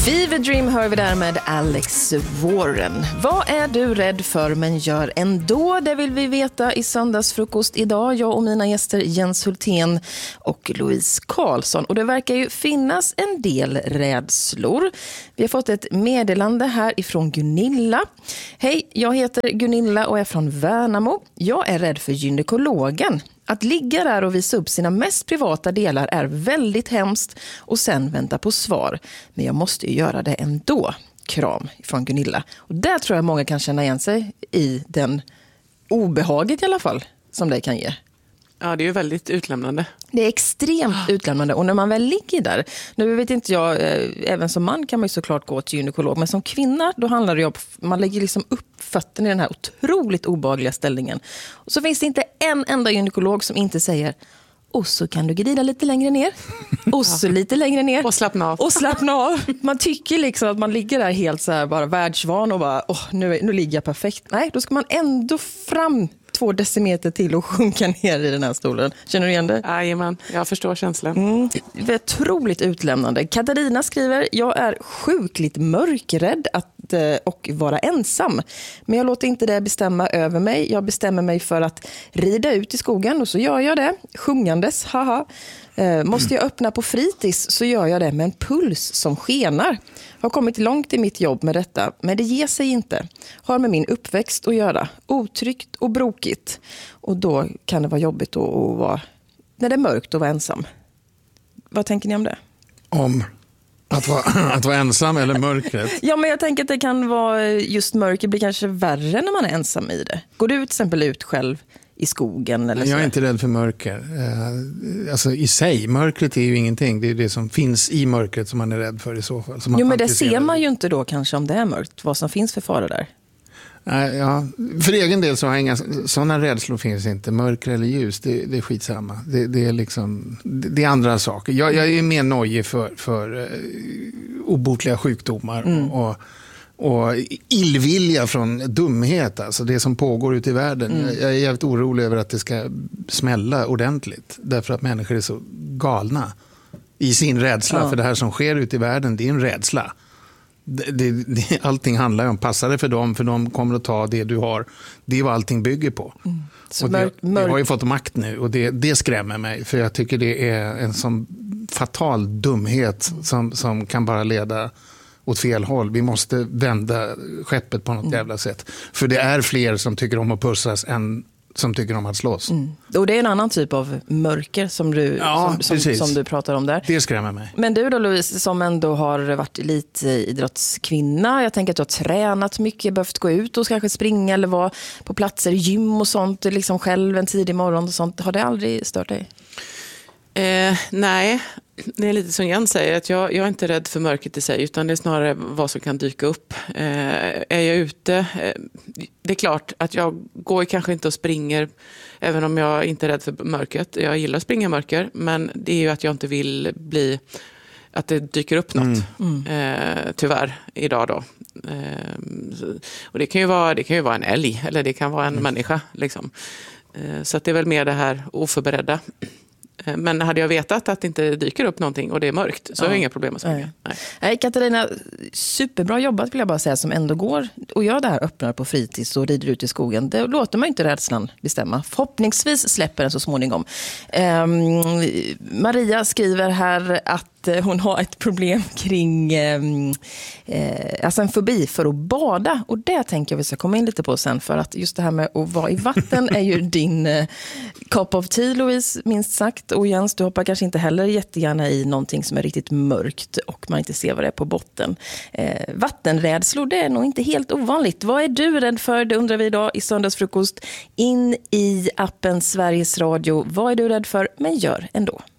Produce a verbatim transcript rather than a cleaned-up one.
Fever Dream hör vi där med Alex Warren. Vad är du rädd för men gör ändå? Det vill vi veta i söndagsfrukost idag. Jag och mina gäster Jens Hultén och Louise Karlsson. Och det verkar ju finnas en del rädslor. Vi har fått ett meddelande här ifrån Gunilla. Hej, jag heter Gunilla och är från Värnamo. Jag är rädd för gynekologen. Att ligga där och visa upp sina mest privata delar är väldigt hemskt och sen vänta på svar. Men jag måste ju göra det ändå. Kram från Gunilla. Och där tror jag många kan känna igen sig i den obehaget i alla fall som det kan ge. Ja, det är ju väldigt utlämnande. Det är extremt utlämnande och när man väl ligger där, nu vet inte jag, eh, även som man kan man ju såklart gå till gynekolog, men som kvinna då handlar det ju om, man lägger liksom upp fötterna i den här otroligt obehagliga ställningen. Och så finns det inte en enda gynekolog som inte säger, och så kan du glida lite längre ner, och så lite längre ner. Och slappna av. Och slappna av. Man tycker liksom att man ligger där helt så här bara världsvan och bara, åh, nu, nu ligger jag perfekt. Nej, då ska man ändå fram två decimeter till och sjunka ner i den här stolen. Känner du igen det? Jajamän, jag förstår känslan. Mm, det är otroligt utlämnande. Katarina skriver, jag är sjukligt mörkrädd att, eh, och vara ensam. Men jag låter inte det bestämma över mig. Jag bestämmer mig för att rida ut i skogen och så gör jag det. Sjungandes, haha. Eh, måste jag öppna på fritids så gör jag det med en puls som skenar. Har kommit långt i mitt jobb med detta, men det ger sig inte. Har med min uppväxt att göra. Otryggt och brokigt. Och då kan det vara jobbigt att, att vara, när det är mörkt och vara ensam. Vad tänker ni om det? Om att vara, att vara ensam eller mörkret? Ja, men jag tänker att det kan vara just mörker blir kanske värre när man är ensam i det. Går du till exempel ut själv i skogen? Eller jag är så? inte rädd för mörker. Eh, alltså i sig, mörkret är ju ingenting. Det är det som finns i mörkret som man är rädd för i så fall. Jo, men det ser man ju inte då kanske om det är mörkt. Vad som finns för fara där. Nej, ja. För egen del så har jag inga sådana rädslor finns inte. Mörker eller ljus, det, det är skitsamma. Det, det är liksom, det, det är andra saker. Jag, jag är mer nojig för, för uh, obotliga sjukdomar mm. och Och illvilja från dumhet, alltså det som pågår ute i världen. Mm. Jag är jävligt orolig över att det ska smälla ordentligt. Därför att människor är så galna i sin rädsla. Ja. För det här som sker ute i världen, det är en rädsla. Det, det, det, allting handlar om, passar det för dem, för de kommer att ta det du har. Det är vad allting bygger på. Mm. Och det, det har ju fått makt nu och det, det skrämmer mig. För jag tycker det är en sån fatal dumhet mm. som, som kan bara leda åt fel håll. Vi måste vända skeppet på något mm. jävla sätt. För det är fler som tycker om att pussas än som tycker om att slåss. Mm. Och det är en annan typ av mörker som du, ja, som, som, som du pratar om där. Det skrämmer mig. Men du då Louise, som ändå har varit elitidrottskvinna. Jag tänker att du har tränat mycket, behövt gå ut och kanske springa eller vara på platser, gym och sånt, liksom själv en tidig morgon och sånt. Har det aldrig stört dig? Eh, nej, det är lite som Jens säger, att jag, jag är inte rädd för mörkret i sig, utan det är snarare vad som kan dyka upp. Eh, är jag ute, eh, det är klart att jag går kanske inte och springer, även om jag inte är rädd för mörkret. Jag gillar att springa i mörker, men det är ju att jag inte vill bli, att det dyker upp något, mm. eh, tyvärr, idag då. Eh, och det kan ju vara, det kan ju vara en älg, eller det kan vara en mm. människa, liksom. Eh, så att det är väl mer det här oförberedda. Men hade jag vetat att det inte dyker upp någonting och det är mörkt så ja. har jag inga problem att springa. Nej. Nej. Nej, Katarina, superbra jobbat vill jag bara säga, som ändå går och gör det här, öppnar på fritids och rider ut i skogen. Det låter man inte rädslan bestämma. Förhoppningsvis släpper den så småningom. Um, Maria skriver här att hon har ett problem kring eh, alltså en fobi för att bada. Och det tänker jag vi ska komma in lite på sen. För att just det här med att vara i vatten är ju din eh, cup of tea, Louise, minst sagt. Och Jens, du hoppar kanske inte heller jättegärna i någonting som är riktigt mörkt och man inte ser vad det är på botten. Eh, vattenrädslor, det är nog inte helt ovanligt. Vad är du rädd för? Det undrar vi idag i söndagsfrukost. In i appen Sveriges Radio. Vad är du rädd för? Men gör ändå.